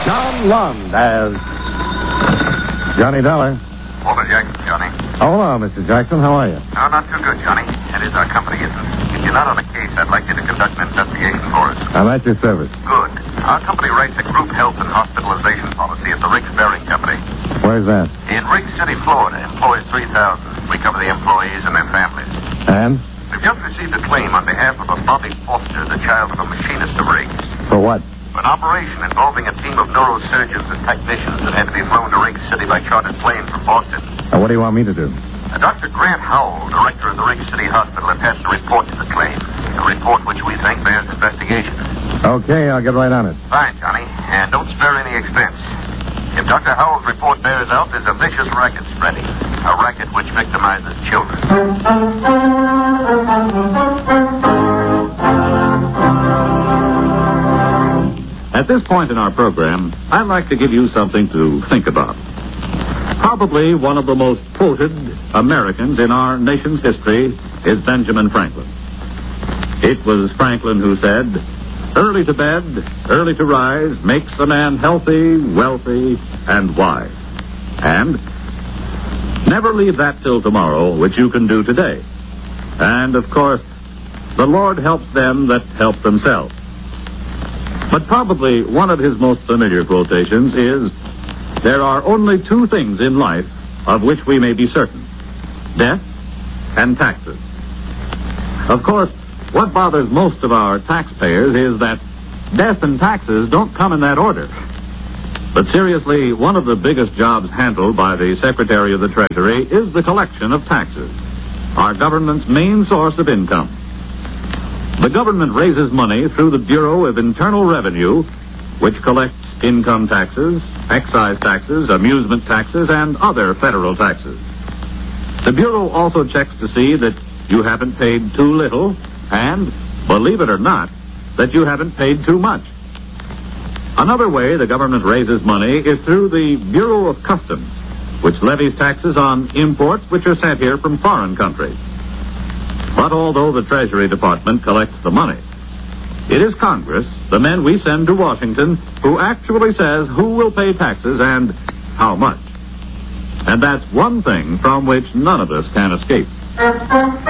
John Lund as Johnny Dollar. Walter Jackson, Johnny. Oh, hello, Mr. Jackson. How are you? No, not too good, Johnny. That is, our company isn't. If you're not on a case, I'd like you to conduct an investigation for us. I'm at your service. Good. Our company writes a group health and hospitalization policy at the Riggs Bearing Company. Where's that? In Riggs City, Florida, employs 3,000. We cover the employees and their families. And? We've just received a claim on behalf of a Bobby Foster, the child of a machinist of Riggs. For what? For an operation involving a team of neurosurgeons and technicians that had to be flown to Riggs City by chartered plane from Boston. What do you want me to do? Dr. Grant Howell, director of the Riggs City Hospital, attached a report to the claim. A report which we think bears investigation. Okay, I'll get right on it. Fine, Johnny. And don't spare any expense. If Dr. Howell's report bears out, there's a vicious racket spreading. A racket which victimizes children. At this point in our program, I'd like to give you something to think about. Probably one of the most quoted Americans in our nation's history is Benjamin Franklin. It was Franklin who said, "Early to bed, early to rise makes a man healthy, wealthy, and wise." And never leave that till tomorrow, which you can do today. And, of course, the Lord helps them that help themselves. But probably one of his most familiar quotations is, "There are only two things in life of which we may be certain: death and taxes." Of course, what bothers most of our taxpayers is that death and taxes don't come in that order. But seriously, one of the biggest jobs handled by the Secretary of the Treasury is the collection of taxes, our government's main source of income. The government raises money through the Bureau of Internal Revenue, which collects income taxes, excise taxes, amusement taxes, and other federal taxes. The Bureau also checks to see that you haven't paid too little and, believe it or not, that you haven't paid too much. Another way the government raises money is through the Bureau of Customs, which levies taxes on imports which are sent here from foreign countries. But although the Treasury Department collects the money, it is Congress, the men we send to Washington, who actually says who will pay taxes and how much. And that's one thing from which none of us can escape.